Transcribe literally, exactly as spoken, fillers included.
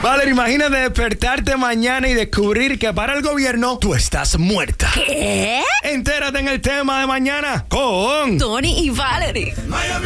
Valerie, imagínate despertarte mañana y descubrir que para el gobierno tú estás muerta. ¿Qué? Entérate en el tema de mañana con Tony y Valerie. Miami.